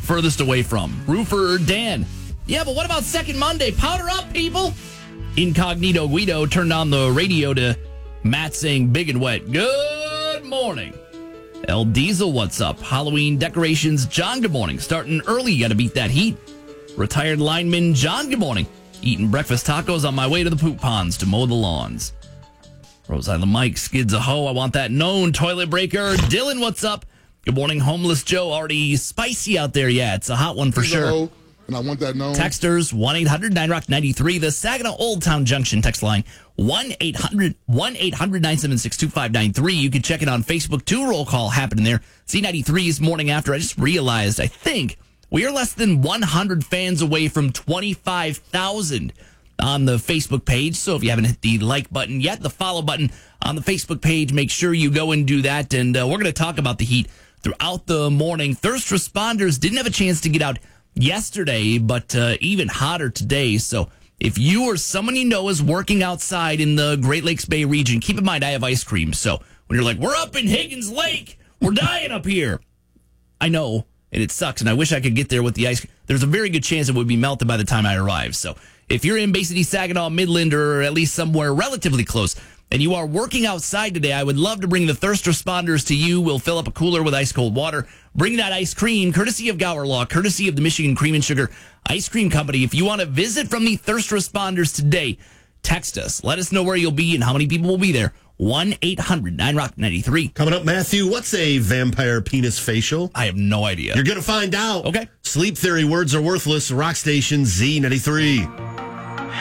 furthest away from? Roofer Dan. Yeah, but what about Second Monday? Powder up, people. Incognito Guido turned on the radio to Matt saying big and wet. Good morning. El Diesel, what's up? Halloween decorations, John, good morning. Starting early, you got to beat that heat. Retired lineman, John, good morning. Eating breakfast tacos on my way to the poop ponds to mow the lawns. Rose Island Mike skids a hoe. I want that known. Toilet breaker, Dylan, what's up? Good morning, Homeless Joe. Already spicy out there. Yeah, it's a hot one for sure. And I want that known. Texters, 1-800-9ROCK-93. The Saginaw Old Town Junction text line, 1-800-976-2593. You can check it on Facebook, too. Roll call happening there. C93's Morning After. I just realized, I think, we are less than 100 fans away from 25,000 on the Facebook page. So if you haven't hit the like button yet, the follow button on the Facebook page, make sure you go and do that. And we're going to talk about the heat throughout the morning. Thirst responders didn't have a chance to get out yesterday, but even hotter today. So if you or someone you know is working outside in the Great Lakes Bay region, keep in mind I have ice cream. So when you're like, we're up in Higgins Lake, we're dying up here. I know, and it sucks, and I wish I could get there with the ice cream. There's a very good chance it would be melted by the time I arrive. So if you're in Bay City, Saginaw, Midland, or at least somewhere relatively close, and you are working outside today, I would love to bring the thirst responders to you. We'll fill up a cooler with ice cold water. Bring that ice cream, courtesy of Gower Law, courtesy of the Michigan Cream and Sugar Ice Cream Company. If you want to visit from the thirst responders today, text us. Let us know where you'll be and how many people will be there. 1-800-9ROCK-93. Coming up, Matthew, what's a vampire penis facial? I have no idea. You're going to find out. Okay. Sleep Theory, words are worthless. Rock Station Z93.